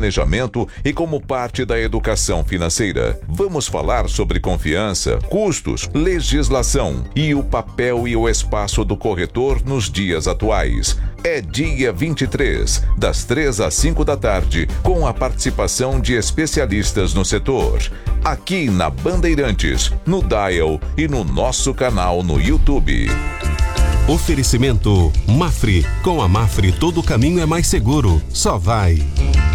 planejamento e como parte da educação financeira. Vamos falar sobre confiança, custos, legislação e o papel e o espaço do corretor nos dias atuais. É dia 23, das 3 às 5 da tarde, com a participação de especialistas no setor. Aqui na Bandeirantes, no Dial e no nosso canal no YouTube. Oferecimento Mafre. Com a Mafre todo caminho é mais seguro. Só vai.